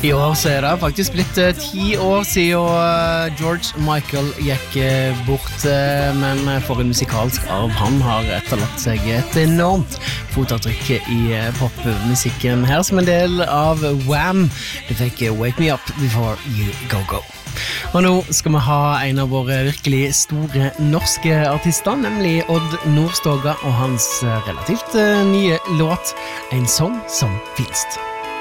I år så det faktisk blitt 10 år siden George Michael gikk bort, men for en musikalsk arv han har etterlatt seg et enormt fotavtrykk I popmusikken her som en del av Wham! Det fikk Wake Me Up Before You Go Go. Og nå skal vi ha en av våre virkelig store norske artister, nemlig Odd Nordstoga og hans relativt nye låt En sånn som finst.